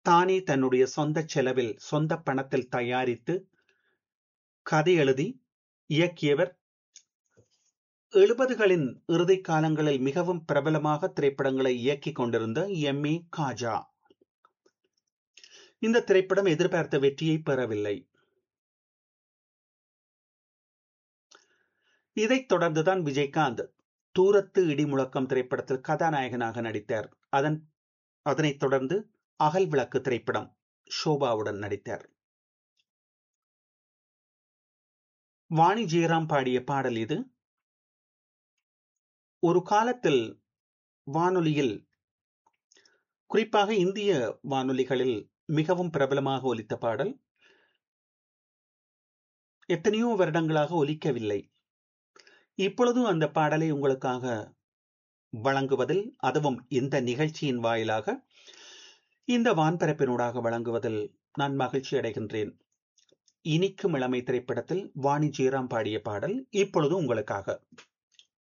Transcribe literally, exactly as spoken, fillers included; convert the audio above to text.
தானே தன்னுடைய சொந்த செலவில் சொந்த பணத்தில் தயாரித்து கதை எழுதி இயக்கியவர். எழுபதுகளின் இறுதி காலங்களில் மிகவும் பிரபலமாக திரைப்படங்களை இயக்கிக் கொண்டிருந்த எம் ஏ காஜா. இந்த திரைப்படம் எதிர்பார்த்த வெற்றியை பெறவில்லை. இதைத் தொடர்ந்துதான் விஜயகாந்த் தூரத்து இடி முழக்கம் திரைப்படத்தில் கதாநாயகனாக நடித்தார். அதன் அதனைத் தொடர்ந்து அகல் விளக்கு திரைப்படம் ஷோபாவுடன் நடித்தார். வாணி ஜெயராம் பாடிய பாடல் இது. ஒரு காலத்தில் வானொலியில், குறிப்பாக இந்திய வானொலிகளில் மிகவும் பிரபலமாக ஒலித்த பாடல். எத்தனையோ வருடங்களாக ஒலிக்கவில்லை. இப்பொழுதும் அந்த பாடலை உங்களுக்காக வழங்குவதில், அதுவும் இந்த நிகழ்ச்சியின் வாயிலாக இந்த வான்பரப்பினூடாக வழங்குவதில் நான் மகிழ்ச்சி அடைகின்றேன். இனிக்கும் இளமை திரைப்படத்தில் வாணி ஜெயராம் பாடிய பாடல் இப்பொழுது உங்களுக்காக.